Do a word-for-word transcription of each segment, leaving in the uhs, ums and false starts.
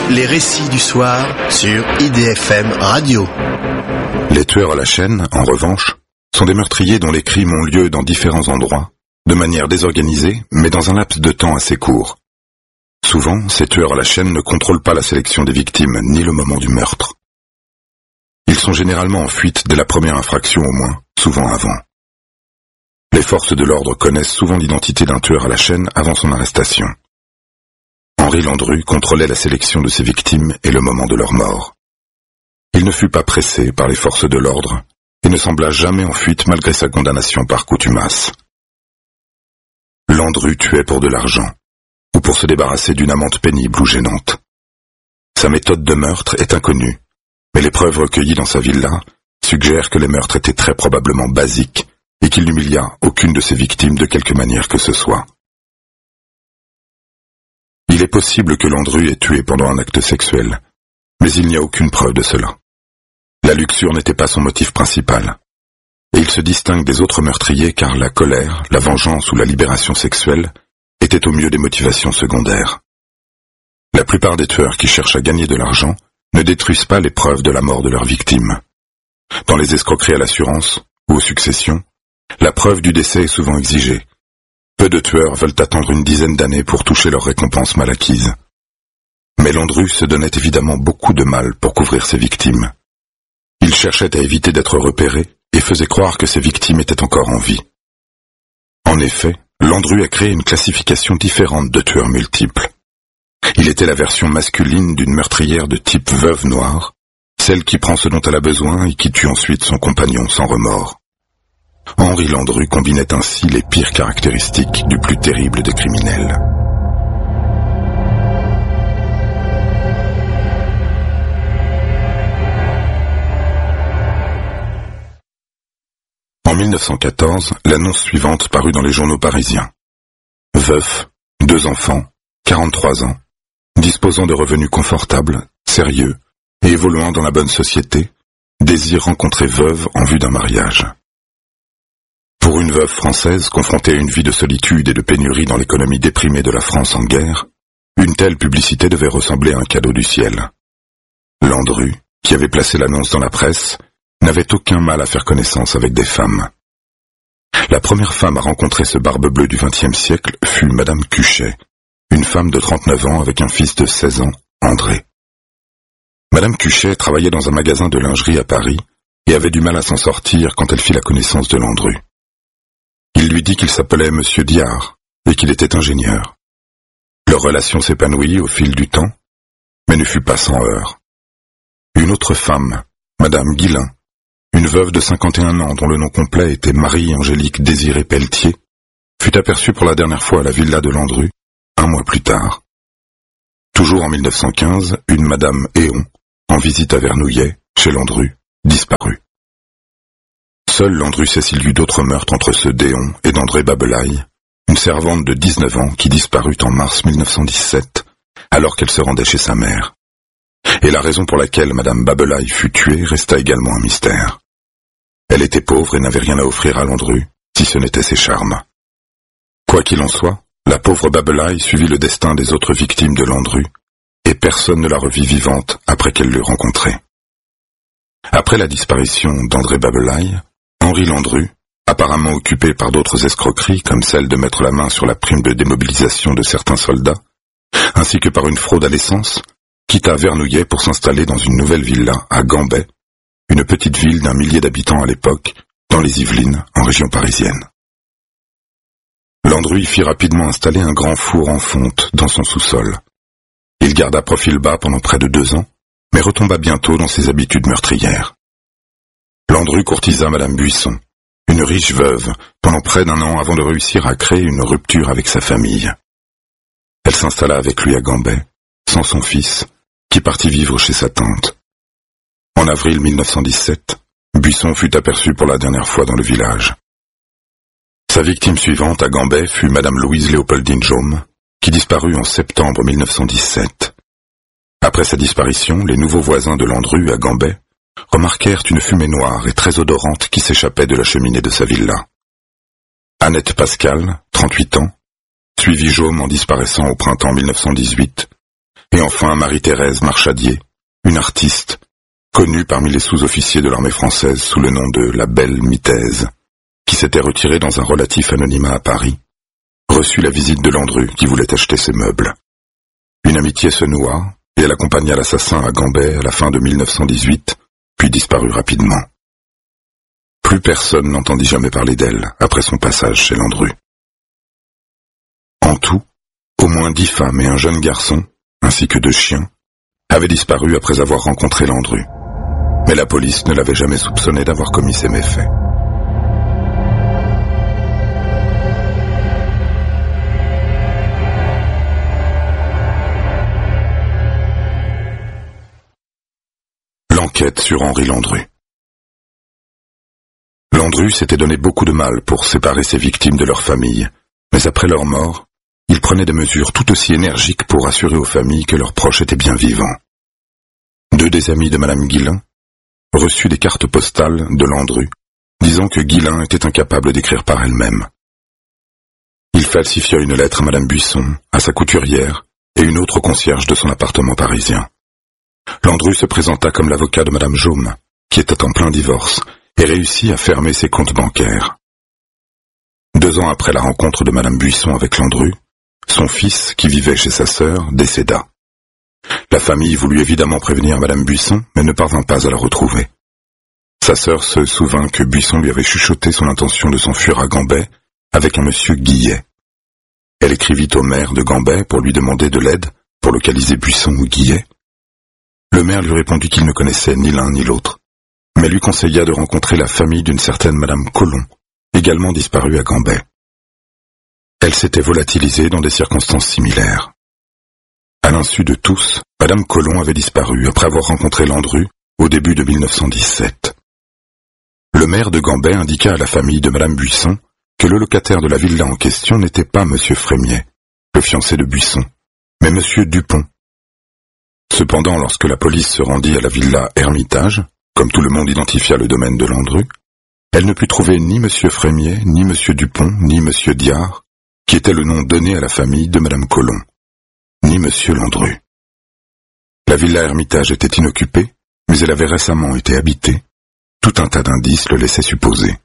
les récits du soir sur I D F M Radio. Les tueurs à la chaîne, en revanche, sont des meurtriers dont les crimes ont lieu dans différents endroits, de manière désorganisée, mais dans un laps de temps assez court. Souvent, ces tueurs à la chaîne ne contrôlent pas la sélection des victimes, ni le moment du meurtre. Ils sont généralement en fuite dès la première infraction au moins, souvent avant. Les forces de l'ordre connaissent souvent l'identité d'un tueur à la chaîne avant son arrestation. Henri Landru contrôlait la sélection de ses victimes et le moment de leur mort. Il ne fut pas pressé par les forces de l'ordre et ne sembla jamais en fuite malgré sa condamnation par contumace. Landru tuait pour de l'argent, ou pour se débarrasser d'une amante pénible ou gênante. Sa méthode de meurtre est inconnue, mais les preuves recueillies dans sa villa suggèrent que les meurtres étaient très probablement basiques et qu'il n'humilia aucune de ses victimes de quelque manière que ce soit. Il est possible que Landru ait tué pendant un acte sexuel, mais il n'y a aucune preuve de cela. La luxure n'était pas son motif principal, et il se distingue des autres meurtriers car la colère, la vengeance ou la libération sexuelle étaient au mieux des motivations secondaires. La plupart des tueurs qui cherchent à gagner de l'argent ne détruisent pas les preuves de la mort de leurs victimes. Dans les escroqueries à l'assurance ou aux successions, la preuve du décès est souvent exigée. Peu de tueurs veulent attendre une dizaine d'années pour toucher leur récompense mal acquise. Mais Landru se donnait évidemment beaucoup de mal pour couvrir ses victimes. Il cherchait à éviter d'être repéré et faisait croire que ses victimes étaient encore en vie. En effet, Landru a créé une classification différente de tueurs multiples. Il était la version masculine d'une meurtrière de type veuve noire, celle qui prend ce dont elle a besoin et qui tue ensuite son compagnon sans remords. Henri Landru combinait ainsi les pires caractéristiques du plus terrible des criminels. En mille neuf cent quatorze, l'annonce suivante parut dans les journaux parisiens. Veuf, deux enfants, quarante-trois ans, disposant de revenus confortables, sérieux et évoluant dans la bonne société, désire rencontrer veuve en vue d'un mariage. Pour une veuve française confrontée à une vie de solitude et de pénurie dans l'économie déprimée de la France en guerre, une telle publicité devait ressembler à un cadeau du ciel. Landru, qui avait placé l'annonce dans la presse, n'avait aucun mal à faire connaissance avec des femmes. La première femme à rencontrer ce barbe bleue du vingtième siècle fut Madame Cuchet, une femme de trente-neuf ans avec un fils de seize ans, André. Madame Cuchet travaillait dans un magasin de lingerie à Paris et avait du mal à s'en sortir quand elle fit la connaissance de Landru. Il lui dit qu'il s'appelait Monsieur Diard et qu'il était ingénieur. Leur relation s'épanouit au fil du temps, mais ne fut pas sans heurts. Une autre femme, Madame Guillain, une veuve de cinquante et un ans dont le nom complet était Marie-Angélique Désirée Pelletier, fut aperçue pour la dernière fois à la villa de Landru, un mois plus tard. Toujours en mille neuf cent quinze, une Madame Éon, en visite à Vernouillet, chez Landru, disparut. Seul Landru sait s'il y eut d'autres meurtres entre ceux d'Éon et d'André Babelaille, une servante de dix-neuf ans qui disparut en mars mille neuf cent dix-sept, alors qu'elle se rendait chez sa mère. Et la raison pour laquelle Madame Babelaille fut tuée resta également un mystère. Elle était pauvre et n'avait rien à offrir à Landru, si ce n'était ses charmes. Quoi qu'il en soit, la pauvre Babelaille suivit le destin des autres victimes de Landru, et personne ne la revit vivante après qu'elle l'eut rencontrée. Après la disparition d'André Babelaille, Henri Landru, apparemment occupé par d'autres escroqueries comme celle de mettre la main sur la prime de démobilisation de certains soldats, ainsi que par une fraude à l'essence, quitta Vernouillet pour s'installer dans une nouvelle villa à Gambais, une petite ville d'un millier d'habitants à l'époque, dans les Yvelines, en région parisienne. Landru y fit rapidement installer un grand four en fonte dans son sous-sol. Il garda profil bas pendant près de deux ans, mais retomba bientôt dans ses habitudes meurtrières. Landru courtisa Madame Buisson, une riche veuve, pendant près d'un an avant de réussir à créer une rupture avec sa famille. Elle s'installa avec lui à Gambais, sans son fils, qui partit vivre chez sa tante. En avril mille neuf cent dix-sept, Buisson fut aperçu pour la dernière fois dans le village. Sa victime suivante à Gambais fut Madame Louise Léopoldine Jaume, qui disparut en septembre mille neuf cent dix-sept. Après sa disparition, les nouveaux voisins de Landru à Gambais remarquèrent une fumée noire et très odorante qui s'échappait de la cheminée de sa villa. Annette Pascal, trente-huit ans, suivit Jaume en disparaissant au printemps mille neuf cent dix-huit, Et enfin Marie-Thérèse Marchadier, une artiste, connue parmi les sous-officiers de l'armée française sous le nom de la Belle Mitaise, qui s'était retirée dans un relatif anonymat à Paris, reçut la visite de Landru qui voulait acheter ses meubles. Une amitié se noua, et elle accompagna l'assassin à Gambais à la fin de mille neuf cent dix-huit, puis disparut rapidement. Plus personne n'entendit jamais parler d'elle après son passage chez Landru. En tout, au moins dix femmes et un jeune garçon, ainsi que deux chiens, avaient disparu après avoir rencontré Landru. Mais la police ne l'avait jamais soupçonné d'avoir commis ces méfaits. L'enquête sur Henri Landru. Landru s'était donné beaucoup de mal pour séparer ses victimes de leur famille, mais après leur mort, il prenait des mesures tout aussi énergiques pour assurer aux familles que leurs proches étaient bien vivants. Deux des amis de Madame Guillain reçut des cartes postales de Landru, disant que Guillain était incapable d'écrire par elle-même. Il falsifia une lettre à Madame Buisson, à sa couturière, et une autre au concierge de son appartement parisien. Landru se présenta comme l'avocat de Madame Jaume, qui était en plein divorce, et réussit à fermer ses comptes bancaires. Deux ans après la rencontre de Madame Buisson avec Landru, son fils, qui vivait chez sa sœur, décéda. La famille voulut évidemment prévenir Madame Buisson, mais ne parvint pas à la retrouver. Sa sœur se souvint que Buisson lui avait chuchoté son intention de s'enfuir à Gambais avec un monsieur Guillet. Elle écrivit au maire de Gambais pour lui demander de l'aide pour localiser Buisson ou Guillet. Le maire lui répondit qu'il ne connaissait ni l'un ni l'autre, mais lui conseilla de rencontrer la famille d'une certaine Madame Colomb, également disparue à Gambais. Elle s'était volatilisée dans des circonstances similaires. À l'insu de tous, Madame Colomb avait disparu après avoir rencontré Landru au début de mille neuf cent dix-sept. Le maire de Gambais indiqua à la famille de Madame Buisson que le locataire de la villa en question n'était pas Monsieur Frémiet, le fiancé de Buisson, mais Monsieur Dupont. Cependant, lorsque la police se rendit à la villa Hermitage, comme tout le monde identifia le domaine de Landru, elle ne put trouver ni Monsieur Frémiet, ni Monsieur Dupont, ni Monsieur Diard, qui était le nom donné à la famille de Madame Colomb, ni Monsieur Landru. La villa Hermitage était inoccupée, mais elle avait récemment été habitée. Tout un tas d'indices le laissaient supposer.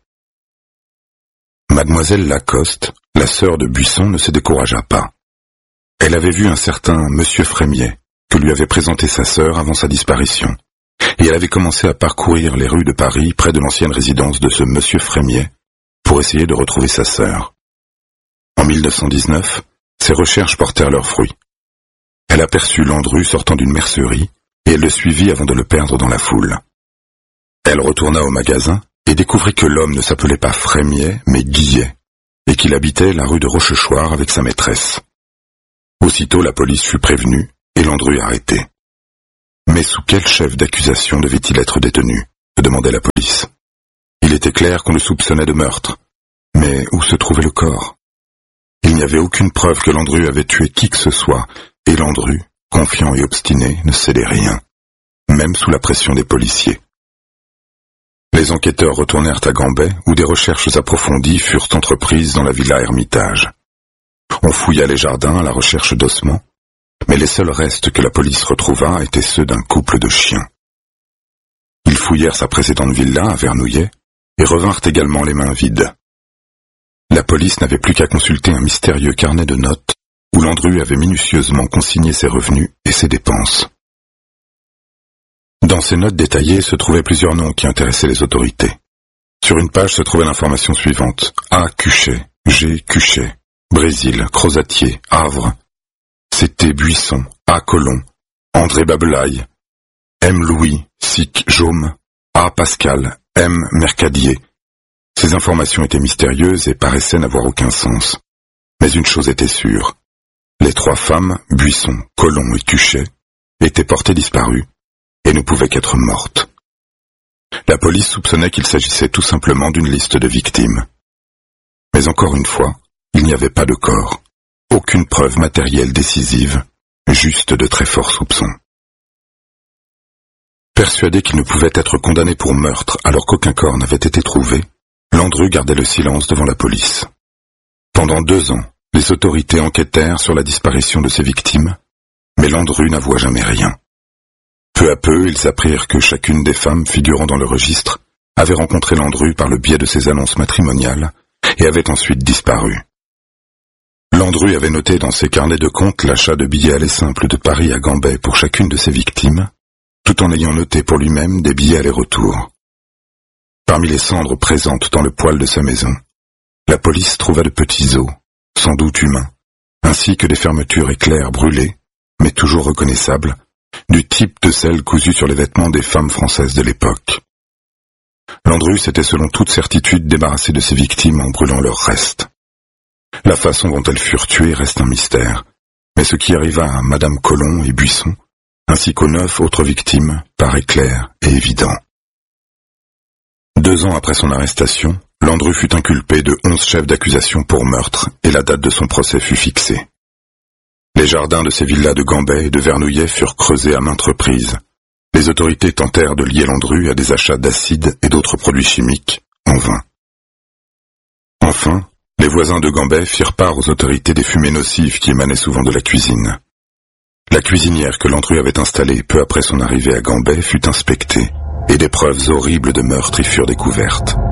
Mademoiselle Lacoste, la sœur de Buisson, ne se découragea pas. Elle avait vu un certain Monsieur Frémiet, que lui avait présenté sa sœur avant sa disparition, et elle avait commencé à parcourir les rues de Paris près de l'ancienne résidence de ce Monsieur Frémiet pour essayer de retrouver sa sœur. En mille neuf cent dix-neuf, ses recherches portèrent leurs fruits. Elle aperçut Landru sortant d'une mercerie, et elle le suivit avant de le perdre dans la foule. Elle retourna au magasin et découvrit que l'homme ne s'appelait pas Frémiet, mais Guillet, et qu'il habitait la rue de Rochechouart avec sa maîtresse. Aussitôt la police fut prévenue, et Landru arrêté. Mais sous quel chef d'accusation devait-il être détenu ? Se demandait la police. Il était clair qu'on le soupçonnait de meurtre, mais où se trouvait le corps ? Il n'y avait aucune preuve que Landru avait tué qui que ce soit, et Landru, confiant et obstiné, ne cédait rien, même sous la pression des policiers. Les enquêteurs retournèrent à Gambais, où des recherches approfondies furent entreprises dans la villa Hermitage. On fouilla les jardins à la recherche d'ossements, mais les seuls restes que la police retrouva étaient ceux d'un couple de chiens. Ils fouillèrent sa précédente villa à Vernouillet, et revinrent également les mains vides. La police n'avait plus qu'à consulter un mystérieux carnet de notes, où Landru avait minutieusement consigné ses revenus et ses dépenses. Dans ces notes détaillées se trouvaient plusieurs noms qui intéressaient les autorités. Sur une page se trouvait l'information suivante. A. Cuchet, G. Cuchet, Brésil, Crozatier, Havre, C T. Buisson, A. Colomb, André Babelaille, M. Louis, Sic Jaume, A. Pascal, M. Mercadier. Ces informations étaient mystérieuses et paraissaient n'avoir aucun sens. Mais une chose était sûre. Les trois femmes, Buisson, Colomb et Cuchet, étaient portées disparues et ne pouvaient qu'être mortes. La police soupçonnait qu'il s'agissait tout simplement d'une liste de victimes. Mais encore une fois, il n'y avait pas de corps, aucune preuve matérielle décisive, juste de très forts soupçons. Persuadé qu'il ne pouvait être condamné pour meurtre alors qu'aucun corps n'avait été trouvé, Landru gardait le silence devant la police. Pendant deux ans, les autorités enquêtèrent sur la disparition de ses victimes, mais Landru n'avoua jamais rien. Peu à peu, ils apprirent que chacune des femmes figurant dans le registre avait rencontré Landru par le biais de ses annonces matrimoniales et avait ensuite disparu. Landru avait noté dans ses carnets de compte l'achat de billets aller simples de Paris à Gambais pour chacune de ses victimes, tout en ayant noté pour lui-même des billets aller-retour. Parmi les cendres présentes dans le poêle de sa maison, la police trouva de petits os, sans doute humains, ainsi que des fermetures éclairs brûlées, mais toujours reconnaissables, du type de celles cousues sur les vêtements des femmes françaises de l'époque. Landru s'était selon toute certitude débarrassé de ses victimes en brûlant leurs restes. La façon dont elles furent tuées reste un mystère, mais ce qui arriva à Madame Colomb et Buisson, ainsi qu'aux neuf autres victimes, paraît clair et évident. Deux ans après son arrestation, Landru fut inculpé de onze chefs d'accusation pour meurtre et la date de son procès fut fixée. Les jardins de ces villas de Gambais et de Vernouillet furent creusés à maintes reprises. Les autorités tentèrent de lier Landru à des achats d'acide et d'autres produits chimiques, en vain. Enfin, les voisins de Gambais firent part aux autorités des fumées nocives qui émanaient souvent de la cuisine. La cuisinière que Landru avait installée peu après son arrivée à Gambais fut inspectée, et des preuves horribles de meurtre y furent découvertes.